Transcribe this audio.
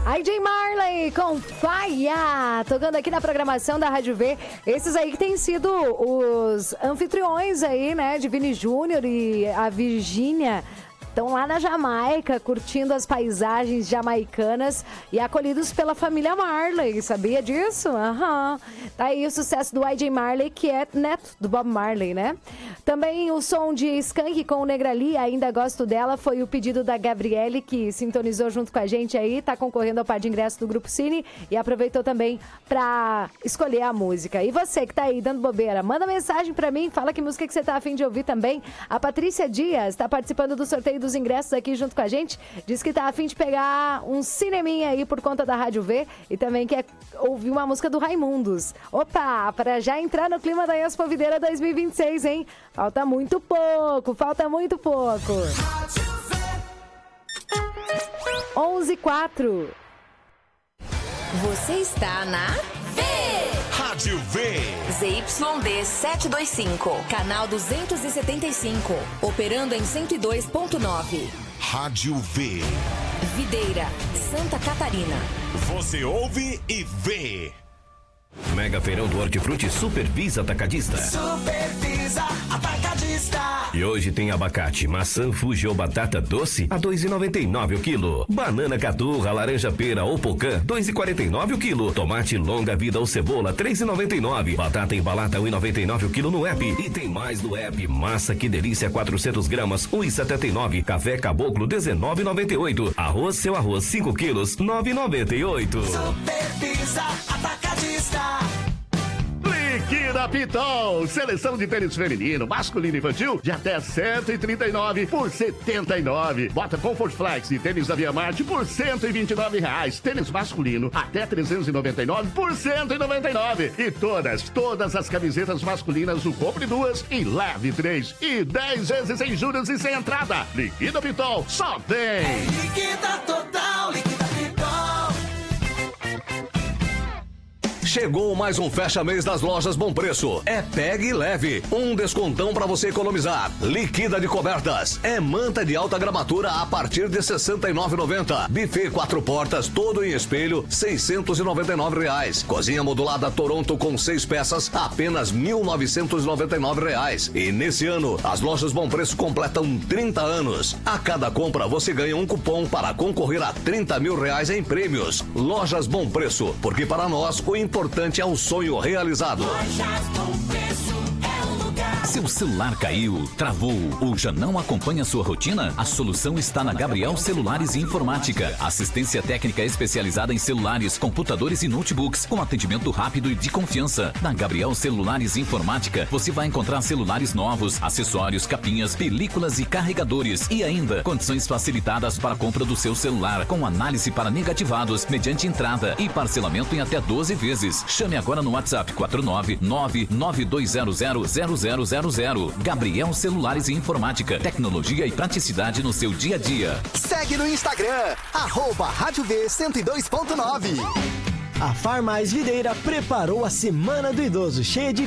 AJ Marley com Faia, tocando aqui na programação da Rádio V. Esses aí que têm sido os anfitriões aí, né, de Vini Júnior e a Virgínia. Estão lá na Jamaica, curtindo as paisagens jamaicanas e acolhidos pela família Marley. Sabia disso? Aham. Tá aí o sucesso do AJ Marley, que é neto do Bob Marley, né? Também o som de Skank com o Negrali, Ainda Gosto Dela, foi o pedido da Gabriele, que sintonizou junto com a gente aí, tá concorrendo ao par de ingresso do Grupo Cine e aproveitou também pra escolher a música. E você que tá aí dando bobeira, manda mensagem pra mim, fala que música que você tá a fim de ouvir também. A Patrícia Dias tá participando do sorteio dos ingressos aqui junto com a gente, diz que tá a fim de pegar um cineminha aí por conta da Rádio V e também quer ouvir uma música do Raimundos. Opa, para já entrar no clima da Expo Videira 2026, hein? Falta muito pouco, falta muito pouco. 11:04. Você está na Rádio V. ZYD 725, canal 275, operando em 102.9. Rádio V. Videira, Santa Catarina. Você ouve e vê. Mega Feirão do Hortifruti Supervisa Atacadista. Supervisa Atacadista. E hoje tem abacate, maçã, fuji ou batata doce a 2,99 o quilo. Banana caturra, laranja pera ou pocã, 2,49 o quilo. Tomate longa vida ou cebola, 3,99. Batata embalada, 1,99 o quilo no app. E tem mais no app. Massa que delícia, 400 gramas, 1,79. Café caboclo, 19,98. Arroz seu arroz, 5 quilos, 9,98. Supervisa Atacadista. Liquida Pitol, seleção de tênis feminino, masculino e infantil de até 139 por 79. Bota Comfort Flex e tênis da Via Marte por R$129. Tênis masculino até 399 por 199. E todas as camisetas masculinas, o compre 2 e leve 3. E 10 vezes sem juros e sem entrada. Liquida Pitol, só tem. É liquida total, liquida Pitol. Chegou mais um fecha-mês das lojas Bom Preço. É pegue e leve. Um descontão para você economizar. Liquida de cobertas. É manta de alta gramatura a partir de R$ 69,90. Buffet 4 portas, todo em espelho, R$ 699. Cozinha modulada Toronto com 6 peças, apenas R$ 1.999. E nesse ano, as lojas Bom Preço completam 30 anos. A cada compra, você ganha um cupom para concorrer a R$30 mil em prêmios. Lojas Bom Preço, porque para nós o importante é o sonho realizado. Seu celular caiu, travou ou já não acompanha sua rotina? A solução está na Gabriel Celulares e Informática. Assistência técnica especializada em celulares, computadores e notebooks, com atendimento rápido e de confiança. Na Gabriel Celulares e Informática, você vai encontrar celulares novos, acessórios, capinhas, películas e carregadores. E ainda, condições facilitadas para a compra do seu celular, com análise para negativados, mediante entrada e parcelamento em até 12 vezes. Chame agora no WhatsApp 49992000000. Gabriel Celulares e Informática. Tecnologia e praticidade no seu dia a dia. Segue no Instagram, @Rádio V 102.9. A Farmais Videira preparou a Semana do Idoso, cheia de